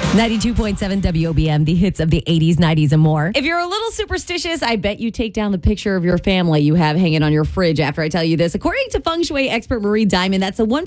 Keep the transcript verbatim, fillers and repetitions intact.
ninety-two point seven W O B M, the hits of the eighties, nineties, and more. If you're a little superstitious, I bet you take down the picture of your family you have hanging on your fridge after I tell you this. According to feng shui expert Marie Diamond, that's the one